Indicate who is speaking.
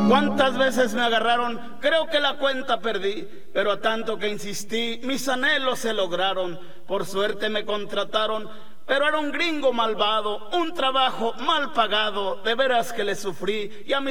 Speaker 1: ¿Cuántas veces me agarraron? Creo que la cuenta perdí, pero a tanto que insistí, mis anhelos se lograron. Por suerte me contrataron, pero era un gringo malvado, un trabajo mal pagado, de veras que le sufrí y a